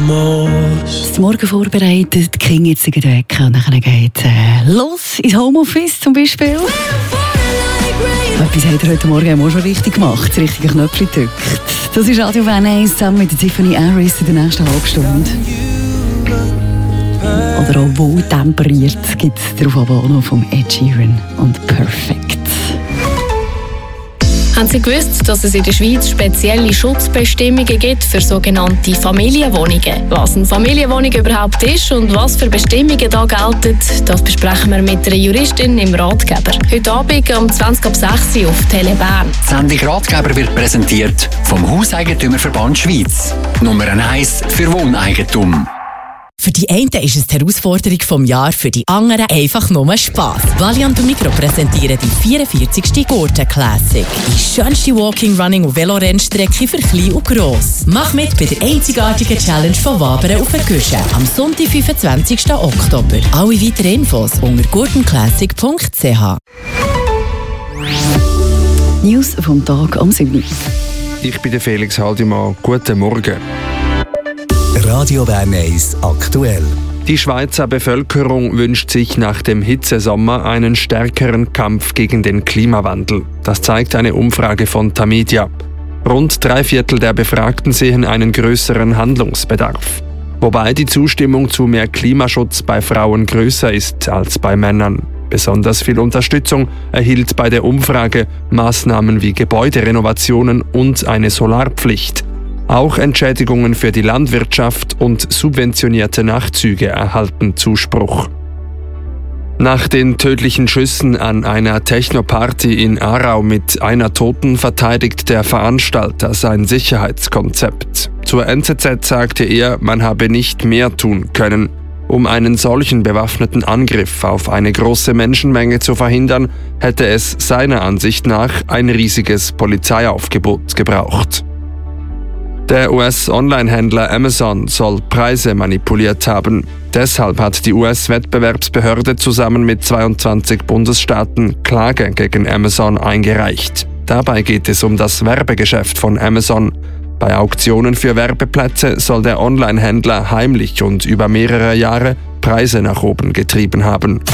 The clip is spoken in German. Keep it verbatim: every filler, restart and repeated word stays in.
most. Das Morgen vorbereitet, die Kinder jetzt weg und dann geht es äh, los ins Homeoffice zum Beispiel. Etwas hat er heute Morgen auch schon richtig gemacht, das richtige Knöpfchen gedrückt. Das ist Radio Bern eins zusammen mit Tiffany Harris in der nächsten halben Stunde. Oder auch wohltemperiert gibt es darauf aber auch noch vom Ed Sheeran und Perfect. Haben Sie gewusst, dass es in der Schweiz spezielle Schutzbestimmungen gibt für sogenannte Familienwohnungen? Was eine Familienwohnung überhaupt ist und was für Bestimmungen da gelten, das besprechen wir mit einer Juristin im Ratgeber. Heute Abend um zwanzig ab sechs Uhr auf Tele Bern. Die Sendung Ratgeber wird präsentiert vom Hauseigentümerverband Schweiz. Nummer eins für Wohneigentum. Für die einen ist es die Herausforderung vom Jahr, für die anderen einfach nur Spass. Valiant und Migros präsentieren die vierundvierzigste Gurten Classic. Die schönste Walking, Running und Velorennstrecke für klein und gross. Mach mit bei der einzigartigen Challenge von Wabern auf der Küche am Sonntag, fünfundzwanzigsten Oktober. Alle weiteren Infos unter gurtenclassic punkt c h. News vom Tag am siebten Ich bin der Felix Haldimann. Guten Morgen. Radio Bern eins aktuell. Die Schweizer Bevölkerung wünscht sich nach dem Hitzesommer einen stärkeren Kampf gegen den Klimawandel. Das zeigt eine Umfrage von Tamedia. Rund drei Viertel der Befragten sehen einen größeren Handlungsbedarf. Wobei die Zustimmung zu mehr Klimaschutz bei Frauen größer ist als bei Männern. Besonders viel Unterstützung erhielt bei der Umfrage Maßnahmen wie Gebäuderenovationen und eine Solarpflicht. Auch Entschädigungen für die Landwirtschaft und subventionierte Nachtzüge erhalten Zuspruch. Nach den tödlichen Schüssen an einer Techno-Party in Aarau mit einer Toten verteidigt der Veranstalter sein Sicherheitskonzept. Zur N Z Z sagte er, man habe nicht mehr tun können. Um einen solchen bewaffneten Angriff auf eine große Menschenmenge zu verhindern, hätte es seiner Ansicht nach ein riesiges Polizeiaufgebot gebraucht. Der U S-Online-Händler Amazon soll Preise manipuliert haben. Deshalb hat die U S-Wettbewerbsbehörde zusammen mit zweiundzwanzig Bundesstaaten Klage gegen Amazon eingereicht. Dabei geht es um das Werbegeschäft von Amazon. Bei Auktionen für Werbeplätze soll der Online-Händler heimlich und über mehrere Jahre Preise nach oben getrieben haben.